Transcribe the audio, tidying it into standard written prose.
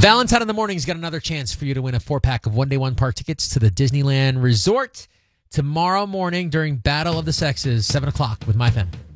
Valentine in the Morning's got another chance for you to win a 4-pack of one-day one-park tickets to the Disneyland Resort tomorrow morning during Battle of the Sexes, 7 o'clock with My Femme.